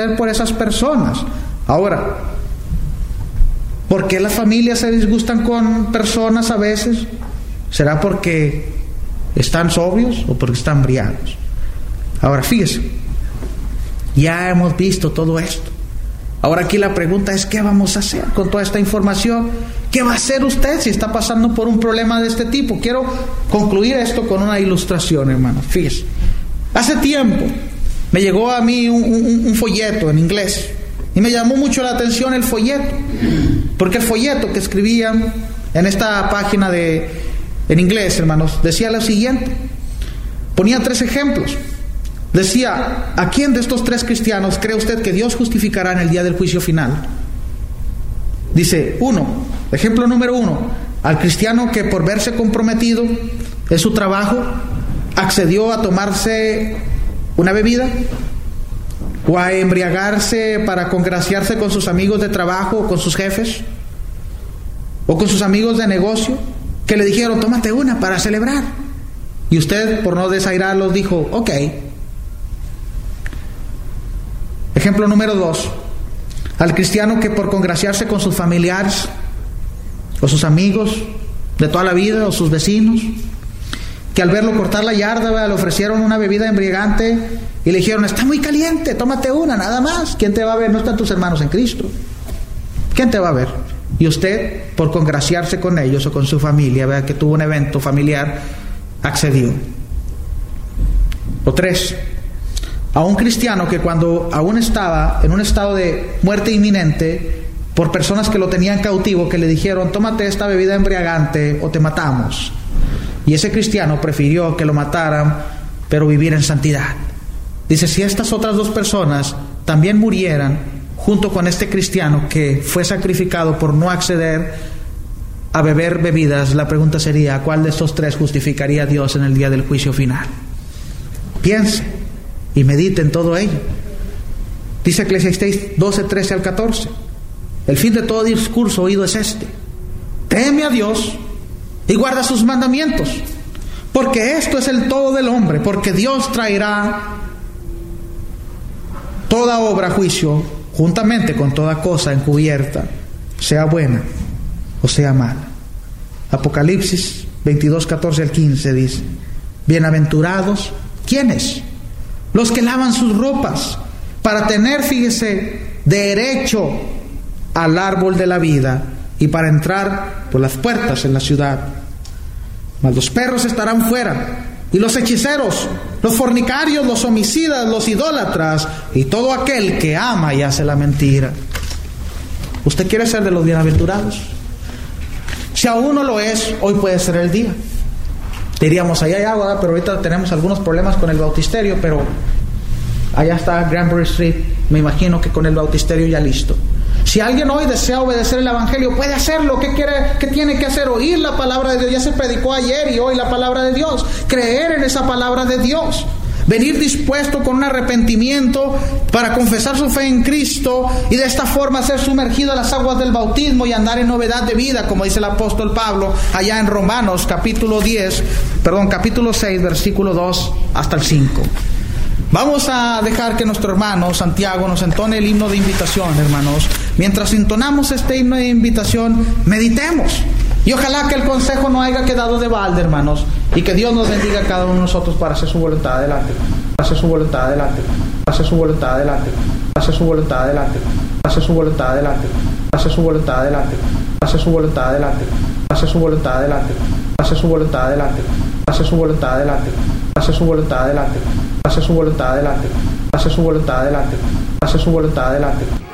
por esas personas. Ahora, ¿por qué las familias se disgustan con personas a veces? ¿Será porque están sobrios o porque están embriagados? Ahora, fíjese, ya hemos visto todo esto. Ahora aquí la pregunta es, ¿qué vamos a hacer con toda esta información? ¿Qué va a hacer usted si está pasando por un problema de este tipo? Quiero concluir esto con una ilustración, hermano. Fíjese, hace tiempo me llegó a mí un folleto en inglés y me llamó mucho la atención el folleto, porque el folleto que escribían en esta página en inglés, hermanos, decía lo siguiente. Ponía 3 ejemplos. Decía, ¿a quién de estos 3 cristianos cree usted que Dios justificará en el día del juicio final? Dice, ejemplo número 1, al cristiano que por verse comprometido en su trabajo accedió a tomarse una bebida o a embriagarse para congraciarse con sus amigos de trabajo o con sus jefes o con sus amigos de negocio que le dijeron, tómate una para celebrar, y usted, por no desairarlos, dijo, ok. Ejemplo número 2, al cristiano que por congraciarse con sus familiares o sus amigos de toda la vida o sus vecinos, que al verlo cortar la yarda, le ofrecieron una bebida embriagante y le dijeron, está muy caliente, tómate una, nada más. ¿Quién te va a ver? No están tus hermanos en Cristo. ¿Quién te va a ver? Y usted, por congraciarse con ellos o con su familia, vea que tuvo un evento familiar, accedió. O 3, a un cristiano que cuando aún estaba en un estado de muerte inminente, por personas que lo tenían cautivo, que le dijeron, tómate esta bebida embriagante o te matamos. Y ese cristiano prefirió que lo mataran, pero vivir en santidad. Dice, si estas otras 2 personas también murieran junto con este cristiano que fue sacrificado por no acceder a beber bebidas, la pregunta sería, ¿cuál de estos 3 justificaría a Dios en el día del juicio final? Piense y medite en todo ello. Dice Eclesiastés 12:13 al 14. El fin de todo discurso oído es este: teme a Dios y guarda sus mandamientos, porque esto es el todo del hombre, porque Dios traerá toda obra a juicio, juntamente con toda cosa encubierta, sea buena o sea mala. Apocalipsis 22:14 al 15 dice: bienaventurados, ¿quiénes? Los que lavan sus ropas para tener, fíjese, derecho al árbol de la vida y para entrar por las puertas en la ciudad. Mas los perros estarán fuera, y los hechiceros, los fornicarios, los homicidas, los idólatras y todo aquel que ama y hace la mentira. ¿Usted quiere ser de los bienaventurados? Si aún no lo es, hoy puede ser el día. Diríamos, allá hay agua, pero ahorita tenemos algunos problemas con el bautisterio, pero allá está Granbury Street, me imagino que con el bautisterio ya listo. Si alguien hoy desea obedecer el Evangelio, puede hacerlo. ¿Qué tiene que hacer? Oír la palabra de Dios. Ya se predicó ayer y hoy la palabra de Dios. Creer en esa palabra de Dios. Venir dispuesto con un arrepentimiento para confesar su fe en Cristo y de esta forma ser sumergido en las aguas del bautismo y andar en novedad de vida, como dice el apóstol Pablo allá en Romanos capítulo 6, versículo 2 hasta el 5. Vamos a dejar que nuestro hermano Santiago nos entone el himno de invitación, hermanos. Mientras entonamos este himno de invitación, meditemos. Y ojalá que el consejo no haya quedado de balde, hermanos. Y que Dios nos bendiga a cada uno de nosotros para hacer su voluntad adelante. Para hacer su voluntad adelante. Para hacer su voluntad adelante. Para hacer su voluntad adelante. Para hacer su voluntad adelante. Para hacer su voluntad adelante. Para hacer su voluntad adelante. Para hacer su voluntad adelante. Para hacer su voluntad adelante. Para hacer su voluntad adelante. Para hacer su voluntad adelante. Hace su voluntad adelante. Hace su voluntad adelante. Hace su voluntad adelante.